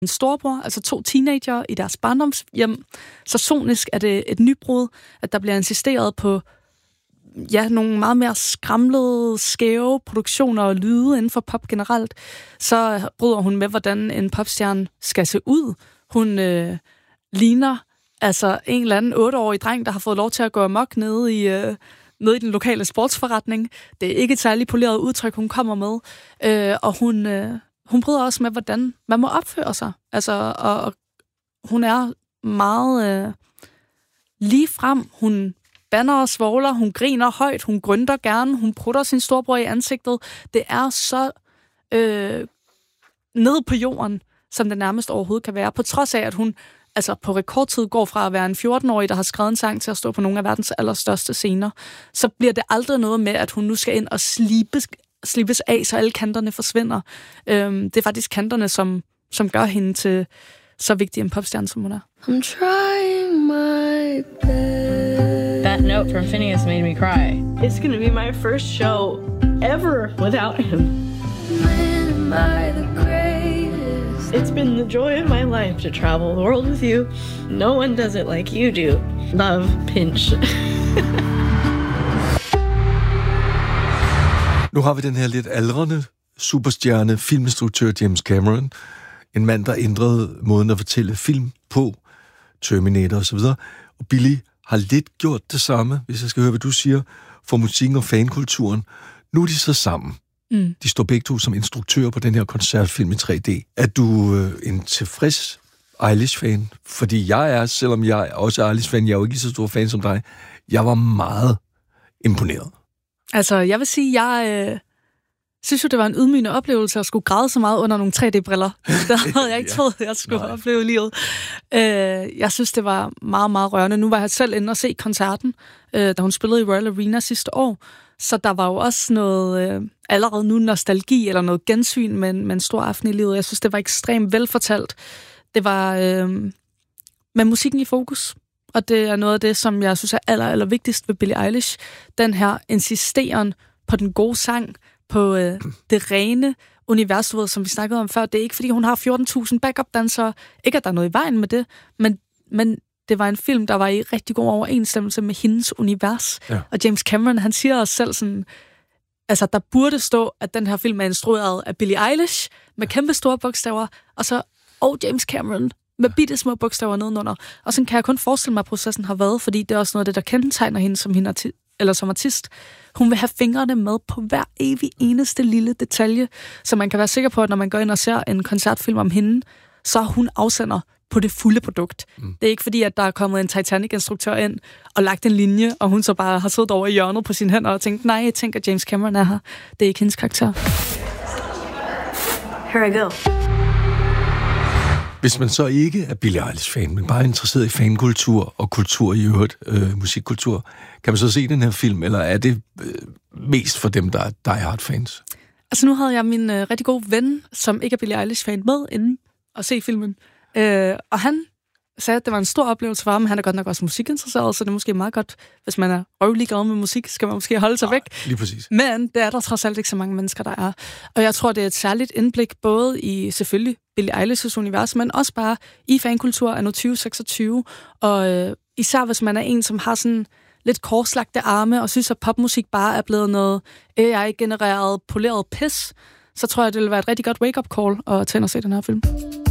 en storebror, altså 2 teenager i deres barndomshjem. Så sonisk er det et nybrud, at der bliver insisteret på nogle meget mere skramlede, skæve produktioner og lyde inden for pop generelt. Så bryder hun med, hvordan en popstjerne skal se ud. Hun ligner altså en eller anden 8-årig dreng, der har fået lov til at gå amok nede i den lokale sportsforretning. Det er ikke et særligt poleret udtryk, hun kommer med. Og hun bryder også med, hvordan man må opføre sig. Altså, og hun er meget lige frem. Hun banner og svogler, hun griner højt, hun grønter gerne, hun prutter sin storebror i ansigtet. Det er så ned på jorden, som det nærmest overhovedet kan være. På trods af, at hun altså på rekordtid går fra at være en 14-årig, der har skrevet en sang til at stå på nogle af verdens allerstørste scener, så bliver det aldrig noget med, at hun nu skal ind og slibes af, så alle kanterne forsvinder. Det er faktisk kanterne, som gør hende til så vigtig en popstjerne, som hun er. I'm trying my best. That note from Phineas made me cry. It's gonna be my first show ever without him. When am I the greatest? It's been the joy of my life to travel the world with you. No one does it like you do. Love, Pinch. Nu har vi den her lidt aldrende superstjerne, filminstruktør James Cameron. En mand, der ændrede måden at fortælle film på, Terminator osv. Og Billy har lidt gjort det samme, hvis jeg skal høre, hvad du siger, for musikken og fankulturen. Nu er de så sammen. De står begge to som instruktører på den her koncertfilm i 3D. Er du en tilfreds Eilish-fan? Fordi jeg er, selvom jeg også er Eilish-fan, jeg er jo ikke lige så stor fan som dig. Jeg var meget imponeret. Altså, jeg vil sige, jeg synes jo, det var en ydmygende oplevelse at skulle græde så meget under nogle 3D-briller. Der havde jeg ikke troet, at jeg skulle opleve livet. Jeg synes, det var meget, meget rørende. Nu var jeg selv inde og se koncerten, da hun spillede i Royal Arena sidste år. Så der var jo også noget allerede nu nostalgi eller noget gensyn med en stor aften i livet. Jeg synes, det var ekstremt velfortalt. Det var med musikken i fokus. Og det er noget af det, som jeg synes er aller vigtigst ved Billie Eilish. Den her insisteren på den gode sang, på det rene univers, som vi snakkede om før. Det er ikke, fordi hun har 14.000 backup-dansere. Ikke, at der er noget i vejen med det, men det var en film, der var i rigtig god overensstemmelse med hendes univers. Ja. Og James Cameron, han siger også selv sådan, altså der burde stå, at den her film er instrueret af Billie Eilish, med kæmpe store bogstaver, og James Cameron med bitte små bogstaver nedenunder. Og sådan kan jeg kun forestille mig, at processen har været, fordi det er også noget af det, der kendetegner hende som artist. Hun vil have fingrene med på hver evig eneste lille detalje, så man kan være sikker på, at når man går ind og ser en koncertfilm om hende, så er hun afsender på det fulde produkt. Det er ikke fordi, at der er kommet en Titanic-instruktør ind og lagt en linje, og hun så bare har siddet over i hjørnet på sine hænder og tænkt, nej, jeg tænker, James Cameron er her. Det er ikke hendes karakter. Here I go. Hvis man så ikke er Billie Eilish-fan, men bare er interesseret i fankultur og kultur i øvrigt, musikkultur, kan man så se den her film, eller er det mest for dem, der er die-hard-fans? Altså nu havde jeg min rigtig gode ven, som ikke er Billie Eilish-fan, med inden at se filmen. Og han sagde, at det var en stor oplevelse for ham. Han er godt nok også musikinteresseret, så det er måske meget godt, hvis man er røvlig glad med musik, skal man måske holde sig væk. Lige præcis. Men det er der trods alt ikke så mange mennesker, der er. Og jeg tror, det er et særligt indblik, både i selvfølgelig Billie Eilish's univers, men også bare i fankultur anno 2026. Og især hvis man er en, som har sådan lidt korslagte arme, og synes, at popmusik bare er blevet noget AI-genereret, poleret pis, så tror jeg, det vil være et rigtig godt wake-up call at tage ind og se den her film.